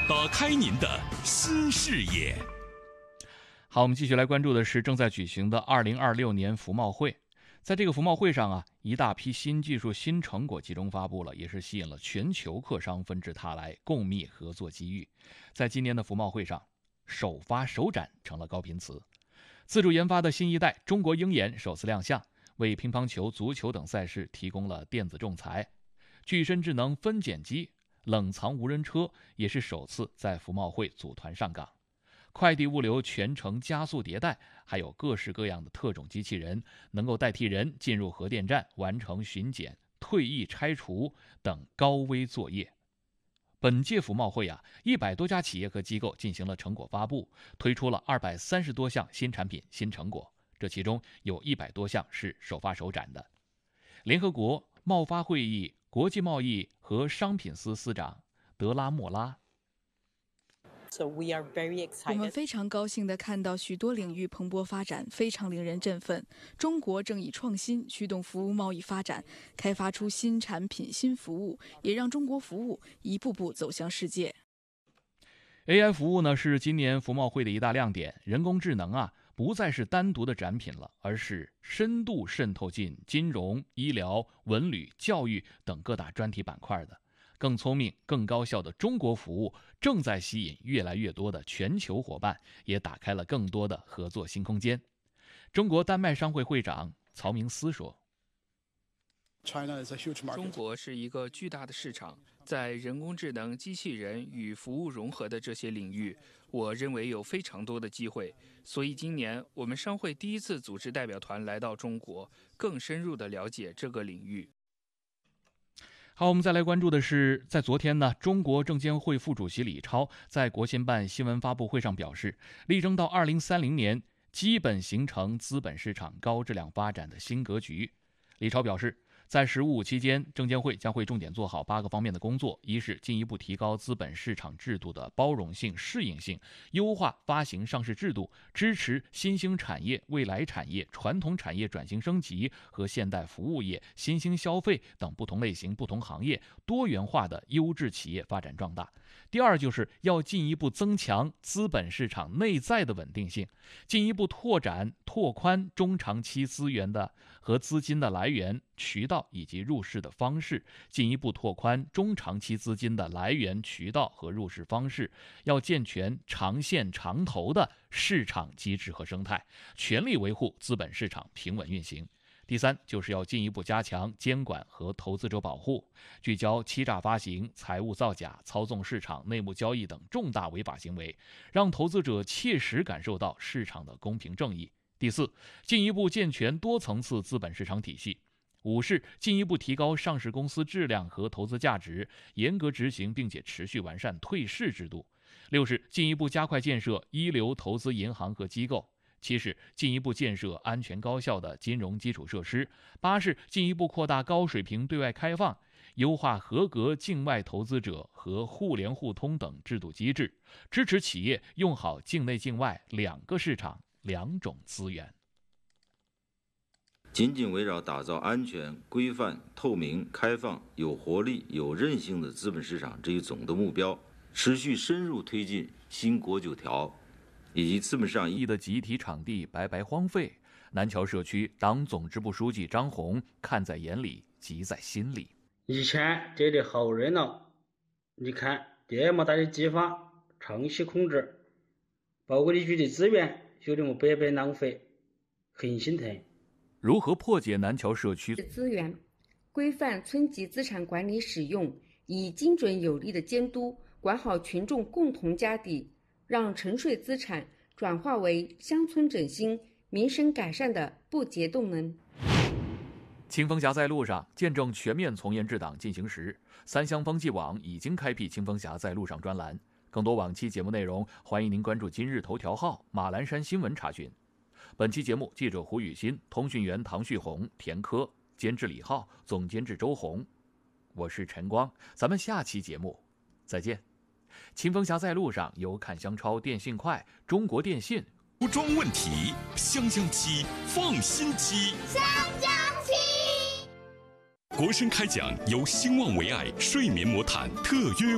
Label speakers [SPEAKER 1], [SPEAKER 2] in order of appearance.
[SPEAKER 1] 打开您的新视野。
[SPEAKER 2] 好，我们继续来关注的是正在举行的2026年服贸会。在这个服贸会上一大批新技术、新成果集中发布了，也是吸引了全球客商纷至沓来，共觅合作机遇。在今年的服贸会上，首发首展成了高频词。自主研发的新一代中国鹰眼首次亮相，为乒乓球、足球等赛事提供了电子仲裁。具身智能分拣机、冷藏无人车也是首次在服贸会组团上岗。快递物流全程加速迭代，还有各式各样的特种机器人，能够代替人进入核电站完成巡检、退役拆除等高危作业。本届服贸会100多家企业和机构进行了成果发布，推出了230多项新产品、新成果，这其中有100多项是首发首展的。联合国贸发会议国际贸易和商品司司长德拉莫拉。
[SPEAKER 3] 我们非常高兴地看到许多领域蓬勃发展，非常令人振奋。中国正以创新驱动服务贸易发展，开发出新产品、新服务，也让中国服务一步步走向世界。
[SPEAKER 2] AI 服务呢是今年服贸会的一大亮点。人工智能不再是单独的展品了，而是深度渗透进金融、医疗、文旅、教育等各大专题板块的。更聪明、更高效的中国服务正在吸引越来越多的全球伙伴，也打开了更多的合作新空间。中国丹麦商会会长曹明思说：“
[SPEAKER 4] 中国是一个巨大的市场，在人工智能、机器人与服务融合的这些领域，我认为有非常多的机会。所以今年我们商会第一次组织代表团来到中国，更深入地了解这个领域。”
[SPEAKER 2] 好，我们再来关注的是，在昨天呢，中国证监会副主席李超在国新办新闻发布会上表示，力争到2030年基本形成资本市场高质量发展的新格局。李超表示，在“十五”期间，证监会将会重点做好8个方面的工作：一是进一步提高资本市场制度的包容性、适应性，优化发行上市制度，支持新兴产业、未来产业、传统产业转型升级和现代服务业、新兴消费等不同类型、不同行业多元化的优质企业发展壮大。第二，就是要进一步增强资本市场内在的稳定性，进一步拓宽中长期资源的和资金的来源、渠道以及入市的方式，进一步拓宽中长期资金的来源、渠道和入市方式，要健全长线长投的市场机制和生态，全力维护资本市场平稳运行。第三，就是要进一步加强监管和投资者保护，聚焦欺诈发行、财务造假、操纵市场、内幕交易等重大违法行为，让投资者切实感受到市场的公平正义。第四，进一步健全多层次资本市场体系。五是进一步提高上市公司质量和投资价值，严格执行并且持续完善退市制度。六是进一步加快建设一流投资银行和机构。七是进一步建设安全高效的金融基础设施。八是进一步扩大高水平对外开放，优化合格境外投资者和互联互通等制度机制，支持企业用好境内境外2个市场2种资源。
[SPEAKER 5] 紧紧围绕打造安全、规范、透明、开放、有活力、有韧性的资本市场这一总的目标，持续深入推进新国9条以及资本市场
[SPEAKER 2] 的集体场地白白荒废，南桥社区党总支部书记张红看在眼里，急在心里。
[SPEAKER 6] 以前这里好热闹，你看这么大的地方长期控制，把管理局的资源就这么白白浪费，很心疼。
[SPEAKER 2] 如何破解南桥社区
[SPEAKER 7] 资源，规范村级资产管理使用，以精准有力的监督管好群众共同家底，让沉睡资产转化为乡村振兴、民生改善的不竭动能。
[SPEAKER 2] 清风峡在路上，见证全面从严治党进行时。三湘风纪网已经开辟清风峡在路上专栏，更多往期节目内容，欢迎您关注今日头条号、马栏山新闻查询。本期节目，记者胡雨欣，通讯员唐旭红、田科，监制李浩，总监制周红。我是陈光，咱们下期节目再见。清风峡在路上由看香超、电信快、中国电信。
[SPEAKER 1] 服装问题，香香漆，放心漆。
[SPEAKER 8] 香香漆。
[SPEAKER 1] 国深开讲由兴旺维爱睡眠魔毯特约